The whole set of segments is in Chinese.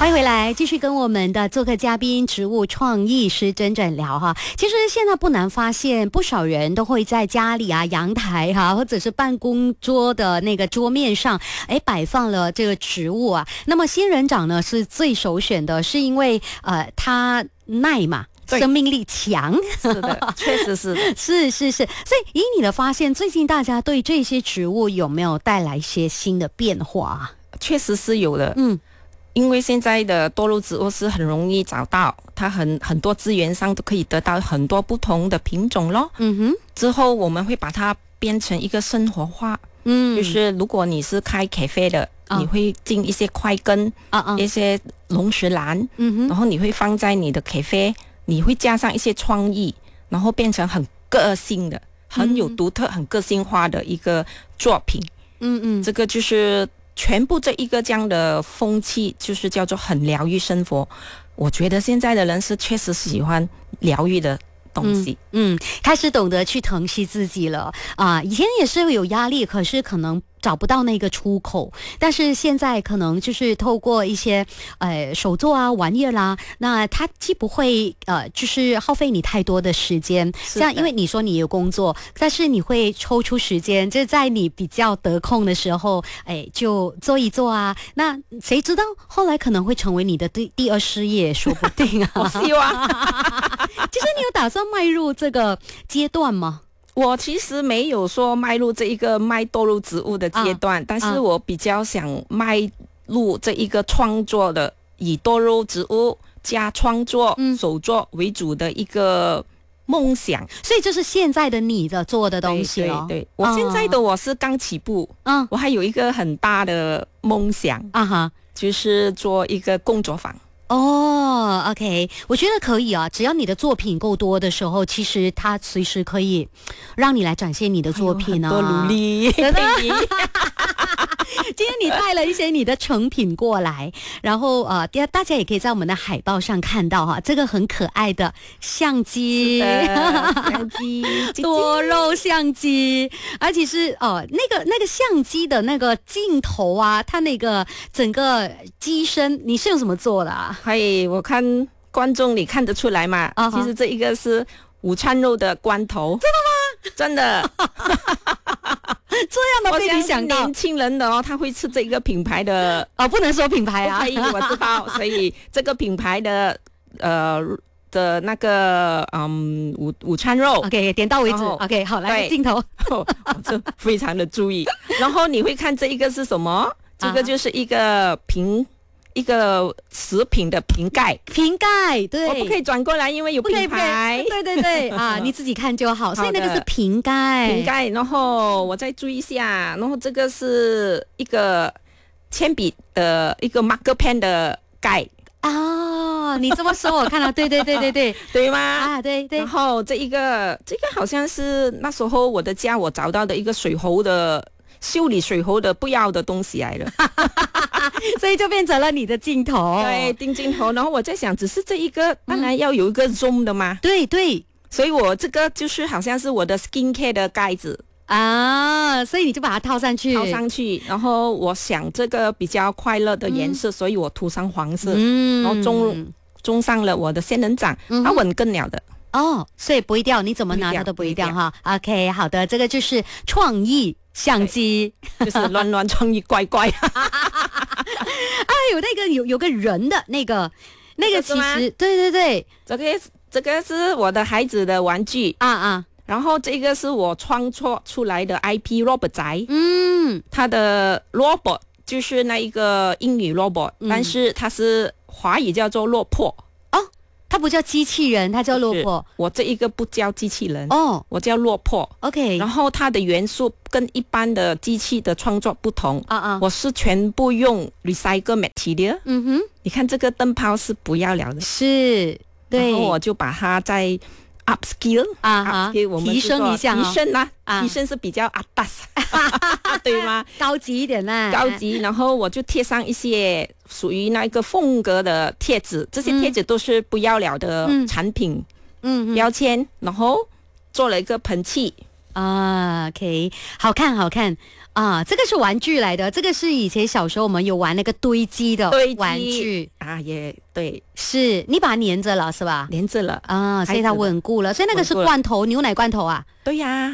欢迎回来，继续跟我们的做客嘉宾植物创意师珍珍聊哈。其实现在不难发现，不少人都会在家里啊、阳台哈，或者是办公桌的那个桌面上，摆放了这个植物啊。那么仙人掌呢是最首选的，是因为它耐嘛。生命力强， 是的，确实是的， 是。所以以你的发现，最近大家对这些植物有没有带来一些新的变化？ 确实是有的，因为现在的多肉植物是很容易找到，它很多资源上都可以得到很多不同的品种咯。之后我们会把它变成一个生活化，就是如果你是开咖啡的，你会进一些块根，一些龙舌兰，然后你会放在你的咖啡，你会加上一些创意，然后变成很个性的、很有独特、很个性化的一个作品。这个就是全部这一个这样的风气，就是叫做很疗愈生活。我觉得现在的人是确实喜欢疗愈的东西， 开始懂得去疼惜自己了啊！以前也是会有压力，可是可能找不到那个出口，但是现在可能就是透过一些手作啊玩意啦，那它既不会就是耗费你太多的时间，像因为你说你有工作，但是你会抽出时间，就在你比较得空的时候，就做一做啊。那谁知道后来可能会成为你的第二事业，说不定啊。 我希望。 其实你有打算迈入这个阶段吗？ 我其实没有说迈入这一个卖多肉植物的阶段，但是我比较想迈入这一个创作的，以多肉植物加创作、手作为主的一个梦想。 所以这是现在的你的做的东西了。 对，我现在的我是刚起步，我还有一个很大的梦想就是做一个工作坊。 OK， 我觉得可以啊，只要你的作品够多的时候，其实它随时可以让你来展现你的作品啊。 多努力， 真的。今天你带了一些你的成品过来，然后大家也可以在我们的海报上看到哈，这个很可爱的相机，多肉相机，而且是那个相机的那个镜头啊，它那个整个机身，你是用什么做的啊？ 我看观众你看得出来嘛？其实这一个是午餐肉的罐头。真的吗？真的。这样的被你想到，年轻人的他会吃这个品牌的不能说品牌啊， 可以，我知道，所以这个品牌的的那个午餐肉 ，OK， 点到为止 ，OK， 好，来镜头， 我就非常的注意。然后你会看这一个是什么？这个就是一个食品的瓶盖， 对， 我不可以转过来，因为有品牌。 对啊，你自己看就好。所以那个是瓶盖， 然后我再注意一下，然后这个是一个铅笔的一个 marker pen 的盖。 你这么说我看到，对， 对吗？ 对。 然后这个好像是那时候我的家我找到的一个水喉的。修理水喉的不要的东西来了。 所以就变成了你的镜头。 对，定镜头。然后我在想，只是这一个当然要有一个 zoom 的嘛。 对， 所以我这个就是好像是我的 skincare 的盖子所以你就把它套上去， 然后我想这个比较快乐的颜色，所以我涂上黄色，然后种上了我的仙人掌，它稳更了的。 所以不会掉，你怎么拿它都不会掉哈。OK， 好的，这个就是创意相机， 就是乱创意怪怪。 有那个有个人的那个其实对， 这个是我的孩子的玩具然后这个是我创作出来的 IP robot 仔，它的 robot 就是那一个英语 robot，但是它是华语叫做落魄。 它不叫机器人，它叫落魄。 我这一个不叫机器人我叫落魄。 OK， 然后它的元素跟一般的机器的创作不同我是全部用 recycle material。你看这个灯泡是不要了的， 是，对。 然后我就把它再upskill 我们提升一下， 提升是比较atas 对吗？ 高级一点啦， 高级。然后我就贴上一些属于那个风格的贴纸，这些贴纸都是不要了的产品标签，然后做了一个喷漆， 啊，OK， 好看好看啊！这个是玩具来的，这个是以前小时候我们有玩那个堆积的玩具啊，也对， 是你把它粘着了是吧？ 粘着了啊，所以它稳固了。所以那个是罐头，牛奶罐头啊？ 对呀。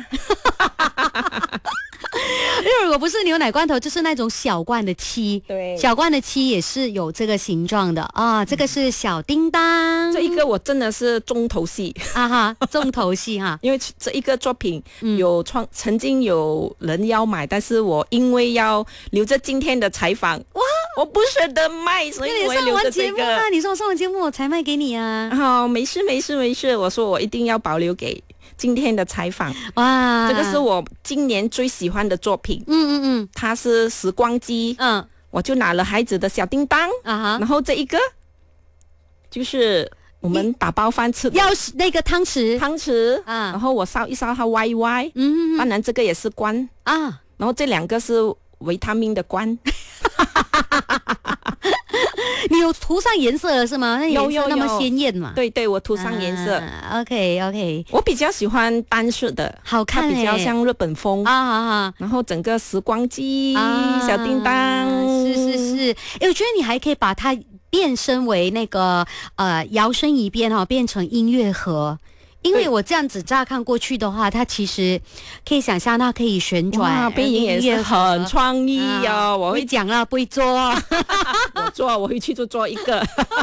因为如果不是牛奶罐头，就是那种小罐的漆。 对， 小罐的漆也是有这个形状的啊。这个是小叮当， 这一个我真的是重头戏啊哈，重头戏哈。 因为这一个作品曾经有人要买，但是我因为要留着今天的采访，哇，我不舍得卖，所以我也留着这个。 你说上完节目我才卖给你啊。 好，没事，我说我一定要保留给今天的采访。哇，这个是我今年最喜欢的作品。它是时光机。我就拿了孩子的小叮当然后这一个就是我们打包饭吃的， 要那个汤匙然后我烧一烧它歪一歪。当然这个也是罐啊，然后这两个是维他命的罐。 你有涂上颜色了是吗？那颜色那么鲜艳嘛？ 对，我涂上颜色。 OK， 我比较喜欢单色的， 好看它比较像日本风啊。然后整个时光机小叮当， 是。我觉得你还可以把它变身为那个摇身一变变成音乐盒。因为我这样子乍看过去的话，它其实可以想象它可以旋转， 背影也是很创意哦。 我会讲了，不会做。 我回去就做一个。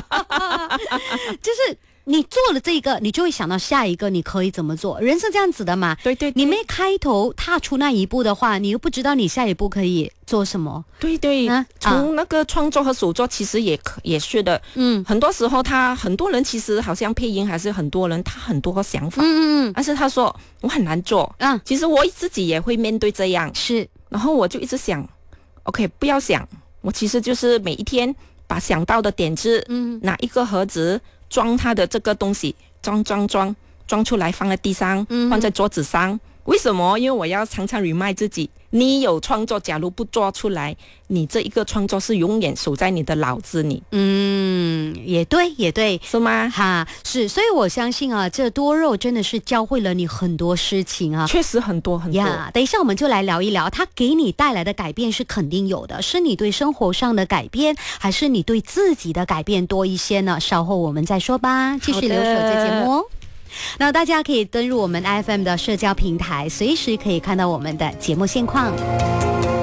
就是你做了这个，你就会想到下一个你可以怎么做。人是这样子的嘛？ 对， 你没开头踏出那一步的话，你又不知道你下一步可以做什么。 对，从那个创作和手作其实也是的。很多时候很多人其实好像配音还是很多人他很多想法。但是他说我很难做。其实我自己也会面对这样。 是，然后我就一直想 ，OK， 不要想，我其实就是每一天把想到的点子，拿一个盒子装它的这个东西，装出来放在地上，放在桌子上。为什么？因为我要常常 remind 自己，你有创作，假如不做出来，你这一个创作是永远守在你的脑子里。 也对， 是吗？ 哈，是，所以我相信啊，这多肉真的是教会了你很多事情啊， 确实很多呀。等一下我们就来聊一聊，它给你带来的改变是肯定有的，是你对生活上的改变，还是你对自己的改变多一些呢？稍后我们再说吧，继续留守这节目哦。那大家可以登入我们 FM 的社交平台，随时可以看到我们的节目现况。